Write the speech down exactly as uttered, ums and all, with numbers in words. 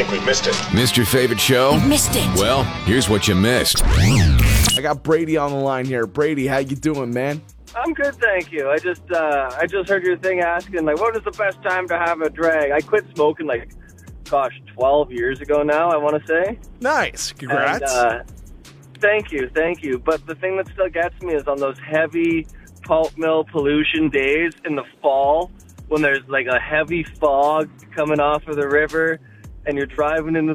think we missed it. Missed your favorite show? You missed it. Well, here's what you missed. I got Brady on the line here. Brady, how you doing, man? I'm good, thank you. I just uh, I just heard your thing asking, like, what is the best time to have a drag? I quit smoking, like, gosh, twelve years ago now, I want to say. Nice. Congrats. And, uh, thank you, thank you. But the thing that still gets me is on those heavy pulp mill pollution days in the fall when there's, like, a heavy fog coming off of the river and you're driving into